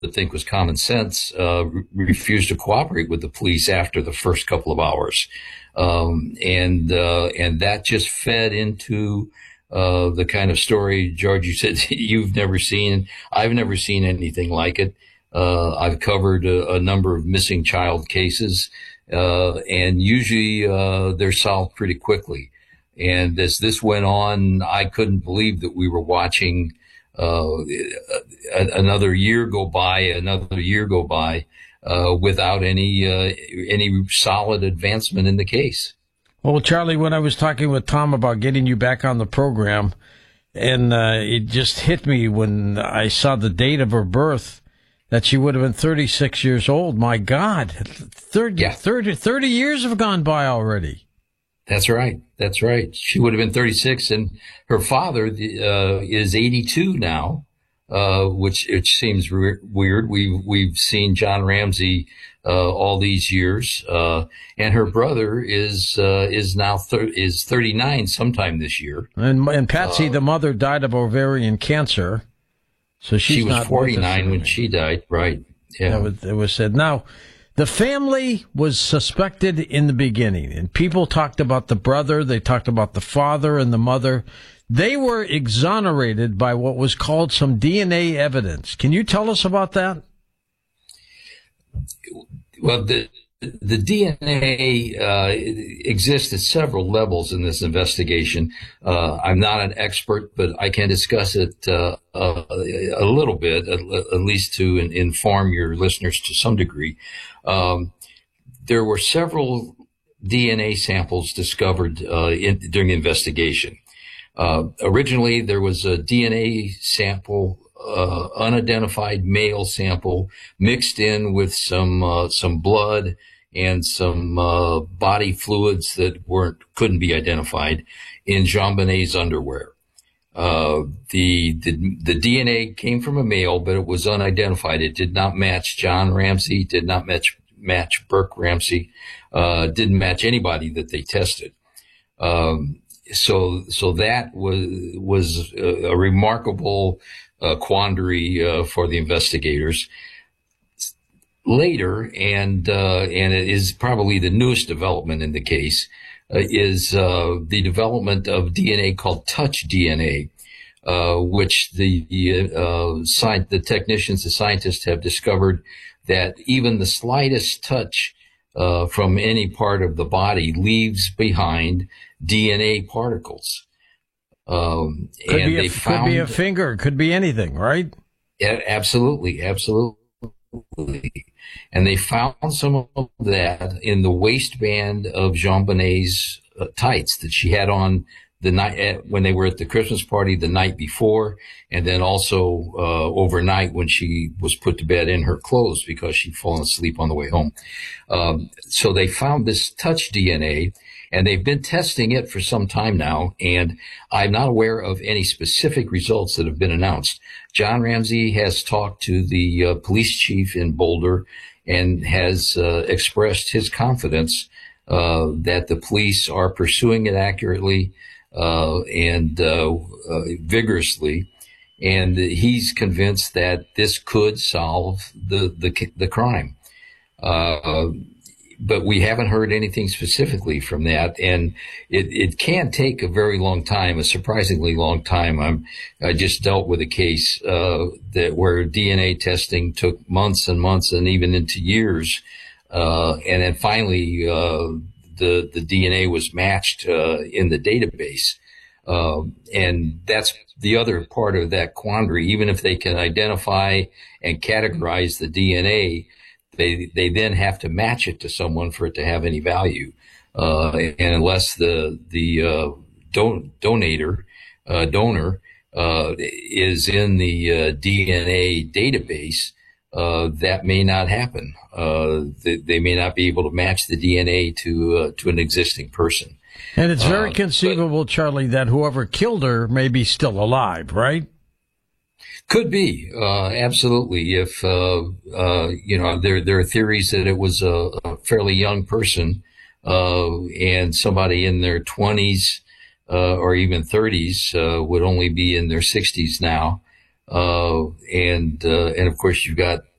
think was common sense, refused to cooperate with the police after the first couple of hours. And that just fed into the kind of story, George, you said you've never seen. I've never seen anything like it. I've covered a number of missing child cases, and usually they're solved pretty quickly. And as this went on, I couldn't believe that we were watching another year go by, without any solid advancement in the case. Well, Charlie, when I was talking with Tom about getting you back on the program, and it just hit me when I saw the date of her birth, that she would have been 36 years old. My God, 30 years have gone by already. That's right. She would have been 36, and her father is 82 now, which seems weird. We've seen John Ramsey all these years, and her brother is now 39 sometime this year. And Patsy, the mother, died of ovarian cancer, so she was 49 when she died. Right? Yeah, it was said. Now, the family was suspected in the beginning, and people talked about the brother, they talked about the father and the mother. They were exonerated by what was called some DNA evidence. Can you tell us about that? Well, the DNA exists at several levels in this investigation. I'm not an expert, but I can discuss it a little bit, at least to inform your listeners to some degree. There were several DNA samples discovered during the investigation. Originally, there was a DNA sample, unidentified male sample, mixed in with some blood and some body fluids that couldn't be identified in JonBenét's underwear. The DNA came from a male, but it was unidentified. It did not match John Ramsey, did not match Burke Ramsey, didn't match anybody that they tested. So that was a remarkable quandary for the investigators. Later, and it is probably the newest development in the case, is the development of DNA called touch DNA, which the technicians, the scientists have discovered that even the slightest touch from any part of the body leaves behind DNA particles. Could be a finger, could be anything, right? Yeah, absolutely. And they found some of that in the waistband of JonBenét's tights that she had on the night when they were at the Christmas party the night before, and then also overnight when she was put to bed in her clothes because she'd fallen asleep on the way home. So they found this touch DNA, and they've been testing it for some time now, and I'm not aware of any specific results that have been announced. John Ramsey has talked to the police chief in Boulder and has expressed his confidence that the police are pursuing it accurately and vigorously, and he's convinced that this could solve the crime. But we haven't heard anything specifically from that, and it can take a very long time, a surprisingly long time. I just dealt with a case where DNA testing took months and months and even into years, and then finally the DNA was matched in the database, and that's the other part of that quandary. Even if they can identify and categorize the DNA, they then have to match it to someone for it to have any value. And unless the donor is in the DNA database, that may not happen. They may not be able to match the DNA to an existing person. And it's very conceivable, Charlie, that whoever killed her may be still alive, right? Could be, absolutely. If, there are theories that it was a fairly young person, and somebody in their 20s, or even 30s, would only be in their 60s now. and of course you've got